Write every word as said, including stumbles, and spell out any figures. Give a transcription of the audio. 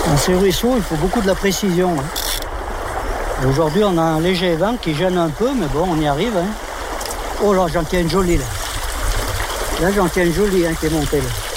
Dans ces ruisseaux, il faut beaucoup de la précision. Hein. Aujourd'hui, on a un léger vent qui gêne un peu, mais bon, on y arrive. Hein. Oh là, j'en tiens une jolie là. Là, j'en tiens une jolie hein, qui est montée là.